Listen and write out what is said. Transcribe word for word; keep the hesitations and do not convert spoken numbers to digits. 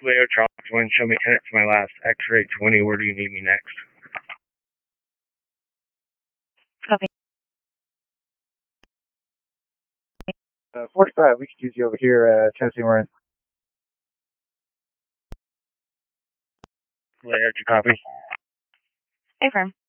Leo Charles one, show me ten to my last. X-ray twenty, where do you need me next? Copy. Uh, forty-five, we could use you over here, uh, Tennessee Marine. Leo, to copy. Affirm.